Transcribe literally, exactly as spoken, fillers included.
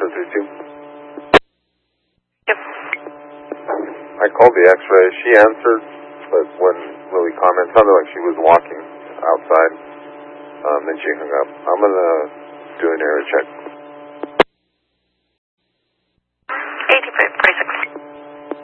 Delta three two. Yep. I called the X-ray. She answered, but wouldn't really comment. Sounded like she was walking outside. Um, then she hung up. I'm going to do an area check.